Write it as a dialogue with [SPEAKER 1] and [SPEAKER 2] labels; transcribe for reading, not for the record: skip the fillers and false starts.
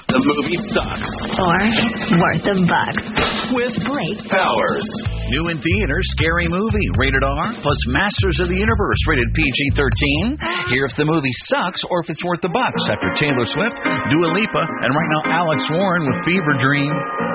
[SPEAKER 1] the movie sucks.
[SPEAKER 2] Or it's worth the bucks.
[SPEAKER 1] With
[SPEAKER 2] Blake
[SPEAKER 1] Powers.
[SPEAKER 3] New in theaters, Scary Movie, rated R, plus Masters of the Universe, rated PG-13. Hear if the movie sucks or if it's worth the bucks after Taylor Swift, Dua Lipa, and right now Alex Warren with Fever Dream.